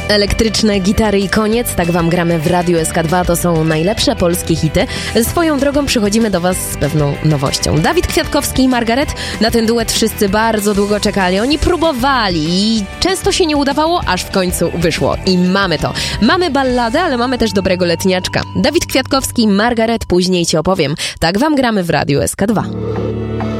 Elektryczne gitary i koniec, tak wam gramy w Radiu SK2, to są najlepsze polskie hity. Swoją drogą przychodzimy do was z pewną nowością. Dawid Kwiatkowski i Margaret, na ten duet wszyscy bardzo długo czekali. Oni próbowali i często się nie udawało, aż w końcu wyszło. I mamy to. Mamy balladę, ale mamy też dobrego letniaczka. Dawid Kwiatkowski i Margaret, później ci opowiem. Tak wam gramy w Radiu SK2.